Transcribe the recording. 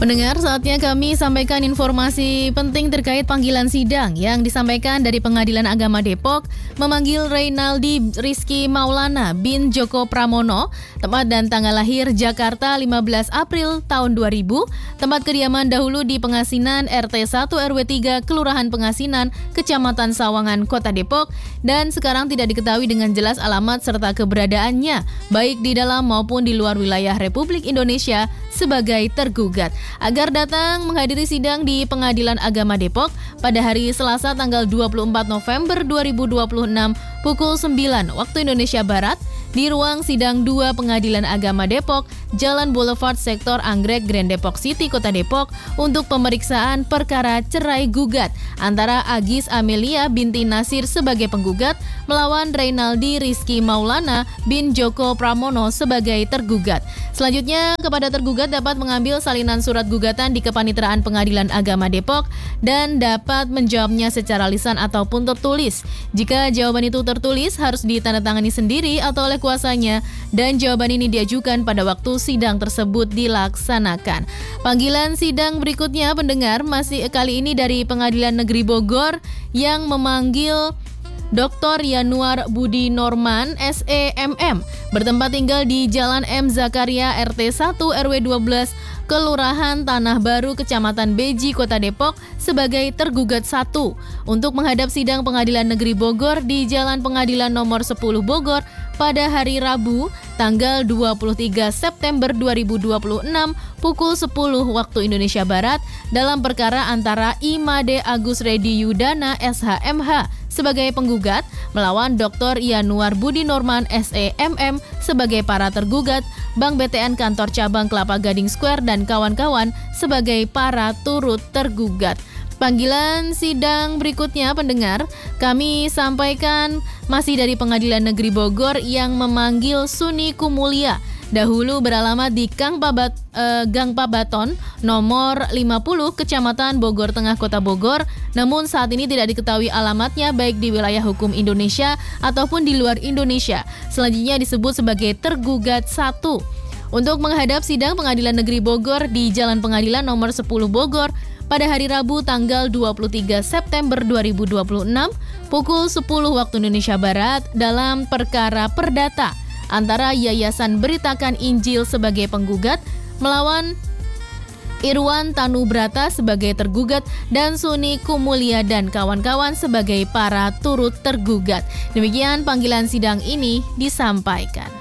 Pendengar, saatnya kami sampaikan informasi penting terkait panggilan sidang yang disampaikan dari Pengadilan Agama Depok memanggil Reynaldi Rizky Maulana bin Joko Pramono, tempat dan tanggal lahir Jakarta 15 April tahun 2000, tempat kediaman dahulu di Pengasinan RT 1 RW 3 Kelurahan Pengasinan, Kecamatan Sawangan, Kota Depok, dan sekarang tidak diketahui dengan jelas alamat serta keberadaannya, baik di dalam maupun di luar wilayah Republik Indonesia sebagai tergugat, agar datang menghadiri sidang di Pengadilan Agama Depok pada hari Selasa tanggal 24 November 2026 pukul 9 waktu Indonesia Barat di ruang sidang 2 Pengadilan Agama Depok, Jalan Boulevard Sektor Anggrek, Grand Depok City, Kota Depok untuk pemeriksaan perkara cerai gugat antara Agis Amelia binti Nasir sebagai penggugat melawan Reynaldi Rizky Maulana bin Joko Pramono sebagai tergugat. Selanjutnya, kepada tergugat dapat mengambil salinan surat gugatan di Kepanitraan Pengadilan Agama Depok dan dapat menjawabnya secara lisan ataupun tertulis. Jika jawaban itu tertulis, harus ditandatangani sendiri atau oleh kuasanya, dan jawaban ini diajukan pada waktu sidang tersebut dilaksanakan. Panggilan sidang berikutnya, pendengar, masih kali ini dari Pengadilan Negeri Bogor yang memanggil Dr. Yanuar Budi Norman, SEMM, bertempat tinggal di Jalan M. Zakaria, RT 1 RW 12, Kelurahan Tanah Baru, Kecamatan Beji, Kota Depok, sebagai tergugat 1, untuk menghadap sidang Pengadilan Negeri Bogor di Jalan Pengadilan Nomor 10 Bogor pada hari Rabu, tanggal 23 September 2026, pukul 10 waktu Indonesia Barat, dalam perkara antara Imade Agus Redi Yudana, SHMH, sebagai penggugat melawan Dr. Yanuar Budi Norman, SEMM, sebagai para tergugat, Bank BTN Kantor Cabang Kelapa Gading Square dan kawan-kawan sebagai para turut tergugat. Panggilan sidang berikutnya, pendengar, kami sampaikan masih dari Pengadilan Negeri Bogor yang memanggil Suni Kumulia, dahulu beralamat di Gang Pabaton, nomor 50, Kecamatan Bogor Tengah, Kota Bogor, namun saat ini tidak diketahui alamatnya baik di wilayah hukum Indonesia ataupun di luar Indonesia. Selanjutnya disebut sebagai tergugat 1. Untuk menghadap sidang Pengadilan Negeri Bogor di Jalan Pengadilan nomor 10 Bogor pada hari Rabu tanggal 23 September 2026 pukul 10 waktu Indonesia Barat dalam perkara perdata antara Yayasan Beritakan Injil sebagai penggugat melawan Irwan Tanubrata sebagai tergugat dan Suni Kumulia dan kawan-kawan sebagai para turut tergugat. Demikian panggilan sidang ini disampaikan.